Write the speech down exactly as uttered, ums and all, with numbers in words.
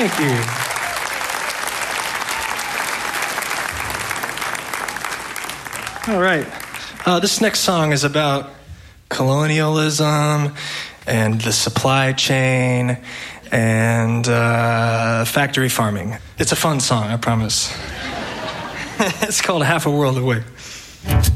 Thank you. All right. Uh, this next song is about colonialism and the supply chain and uh, factory farming. It's a fun song, I promise. It's called Half a World Away.